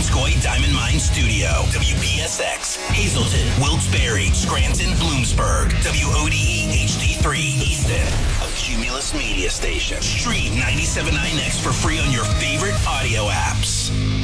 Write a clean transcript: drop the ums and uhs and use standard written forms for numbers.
Vanscoy Diamond Mine Studio. WPSX, Hazleton, Wilkes-Barre, Scranton, Bloomsburg. WODE HD3, Easton. A Cumulus Media Station. Stream 97.9X for free on your favorite audio apps.